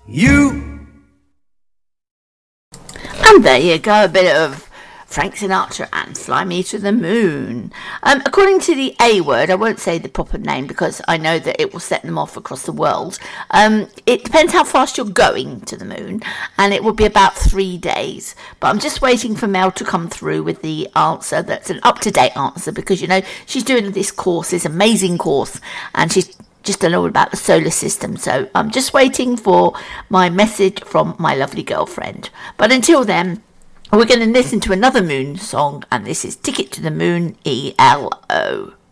You. And there you go, a bit of Frank Sinatra and Fly Me to the Moon. According to the A Word, I won't say the proper name because I know that it will set them off across the world. It depends how fast you're going to the moon, and it will be about 3 days. But I'm just waiting for Mel to come through with the answer that's an up-to-date answer, because, you know, she's doing this course, this amazing course, and she's just to know all about the solar system. So I'm just waiting for my message from my lovely girlfriend. But until then, we're going to listen to another Moon song, and this is Ticket to the Moon, ELO.